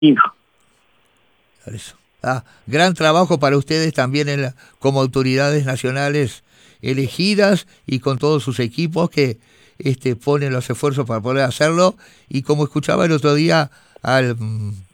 hijo. Por eso. Gran trabajo para ustedes también como autoridades nacionales elegidas y con todos sus equipos que ponen los esfuerzos para poder hacerlo. Y como escuchaba el otro día al